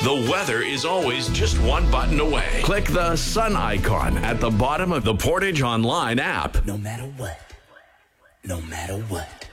The weather is always just one button away. Click the sun icon at the bottom of the Portage Online app. No matter what. No matter what.